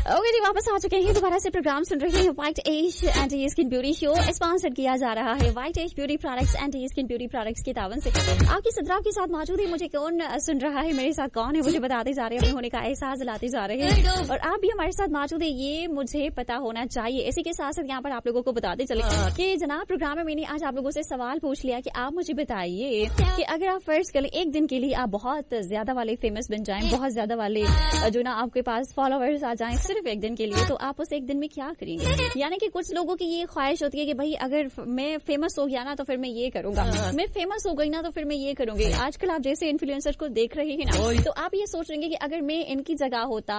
Okay जी, वापस आ चुके हैं दोबारा से प्रोग्राम सुन रहे हैं white as anti skin beauty show sponsor किया जा रहा है white as beauty products anti skin beauty products के तावन से। आपकी सदरा के साथ मौजूद है। मुझे कौन सुन रहा है, मेरे साथ कौन है, मुझे बताते जा रहे हैं, अपने होने का एहसास दिलाते जा रहे हैं और आप भी हमारे साथ मौजूद है, ये मुझे पता होना चाहिए। इसी के साथ साथ यहाँ पर आप लोगों को बताते चले कि जनाब प्रोग्राम में मैंने आज आप लोगों से सवाल पूछ लिया कि आप मुझे बताइए कि अगर आप फर्ज कर एक दिन के लिए आप बहुत ज्यादा वाले फेमस बन जाएं, बहुत ज्यादा वाले जो ना आपके पास फॉलोअर्स आ जाएं सिर्फ एक दिन के लिए, तो आप उस एक दिन में क्या करेंगे। यानी कि कुछ लोगों की ये ख्वाहिश होती है कि भाई अगर मैं फेमस हो गया ना तो फिर मैं ये करूंगा, मैं फेमस हो गई ना तो फिर मैं ये करूंगी। आजकल आप जैसे इन्फ्लुएंसर को देख रहे हैं ना, तो आप ये सोच रहे कि अगर मैं इनकी जगह होता